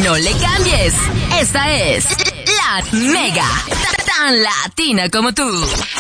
No le cambies. Esta es La Mega. Tan latina como tú.